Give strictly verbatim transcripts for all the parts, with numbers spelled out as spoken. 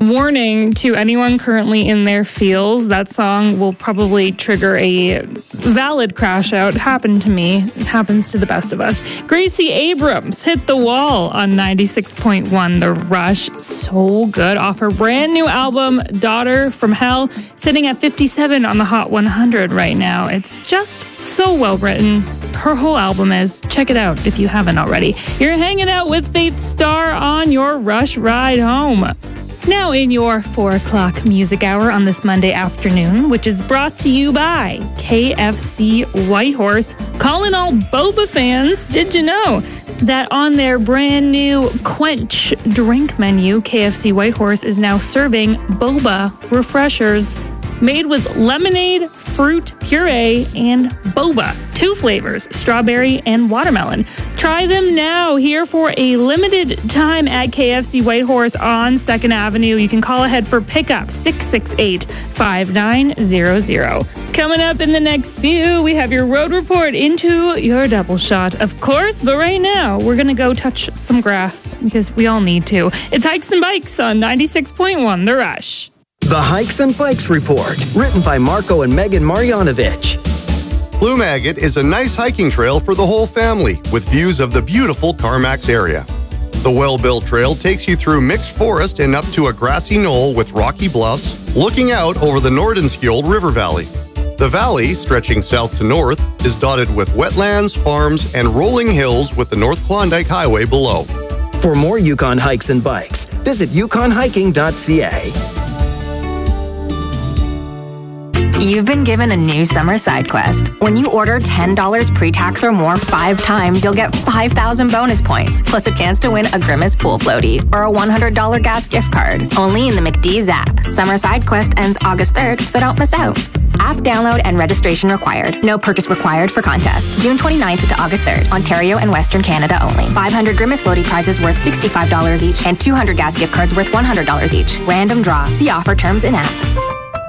Warning to anyone currently in their feels, that song will probably trigger a valid crash out. Happened to me. It happens to the best of us. Gracie Abrams hit the wall on ninety-six point one The Rush. So good. Off her brand new album, Daughter from Hell, sitting at fifty-seven on the Hot one hundred right now. It's just so well written. Her whole album is. Check it out if you haven't already. You're hanging out with Faith Star on your Rush ride home. Now in your four o'clock music hour on this Monday afternoon, which is brought to you by K F C Whitehorse. Calling all boba fans, did you know that on their brand new Quench drink menu, K F C Whitehorse is now serving boba refreshers made with lemonade, fruit puree, and boba. Two flavors, strawberry and watermelon. Try them now here for a limited time at K F C Whitehorse on second Avenue. You can call ahead for pickup six six eight, five nine zero zero. Coming up in the next few, we have your road report into your double shot, of course. But right now, we're going to go touch some grass because we all need to. It's Hikes and Bikes on ninety-six point one The Rush. The Hikes and Bikes Report, written by Marco and Megan Marjanovic. Plume Agate is a nice hiking trail for the whole family with views of the beautiful Carmacks area. The well-built trail takes you through mixed forest and up to a grassy knoll with rocky bluffs, looking out over the Nordenskjold River Valley. The valley, stretching south to north, is dotted with wetlands, farms, and rolling hills with the North Klondike Highway below. For more Yukon hikes and bikes, visit yukon hiking dot c a. You've been given a new summer side quest. When you order ten dollars pre-tax or more five times, you'll get five thousand bonus points, plus a chance to win a Grimace pool floaty or a one hundred dollars gas gift card. Only in the McDee's app. Summer side quest ends August third, so don't miss out. App download and registration required. No purchase required for contest. June twenty-ninth to August third. Ontario and Western Canada only. five hundred Grimace floaty prizes worth sixty-five dollars each and two hundred gas gift cards worth one hundred dollars each. Random draw. See offer terms in app.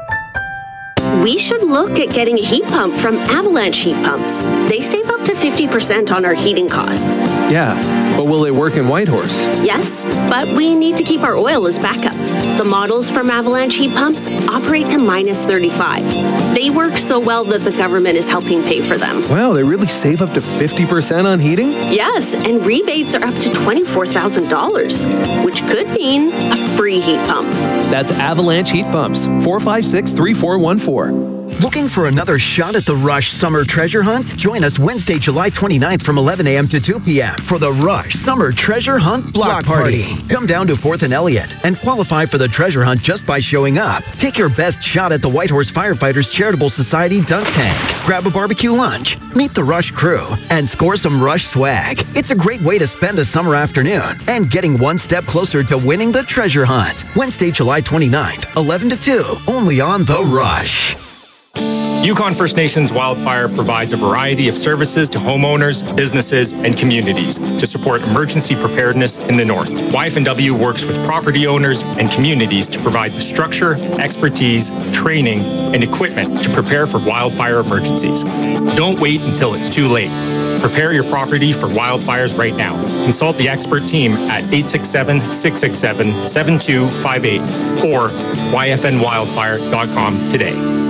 We should look at getting a heat pump from Avalanche Heat Pumps. They save up to fifty percent on our heating costs. Yeah, but will they work in Whitehorse? Yes, but we need to keep our oil as backup. The models from Avalanche Heat Pumps operate to minus thirty-five. They work so well that the government is helping pay for them. Wow, they really save up to fifty percent on heating? Yes, and rebates are up to twenty-four thousand dollars, which could mean a free heat pump. That's Avalanche Heat Pumps, four five six, three four one four. Looking for another shot at the Rush Summer Treasure Hunt? Join us Wednesday, July twenty-ninth from eleven a.m. to two p.m. for the Rush Summer Treasure Hunt Block, Block Party. Party. Come down to fourth and Elliott and qualify for the treasure hunt just by showing up. Take your best shot at the Whitehorse Firefighters Charitable Society dunk tank. Grab a barbecue lunch, meet the Rush crew, and score some Rush swag. It's a great way to spend a summer afternoon and getting one step closer to winning the treasure hunt. Wednesday, July twenty-ninth, eleven to two, only on The Rush. Yukon First Nations Wildfire provides a variety of services to homeowners, businesses, and communities to support emergency preparedness in the north. Y F N W works with property owners and communities to provide the structure, expertise, training, and equipment to prepare for wildfire emergencies. Don't wait until it's too late. Prepare your property for wildfires right now. Consult the expert team at eight six seven, six six seven, seven two five eight or y f n wildfire dot com today.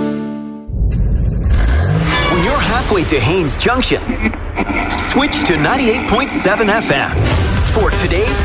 Halfway to Haines Junction, switch to ninety-eight point seven F M for today's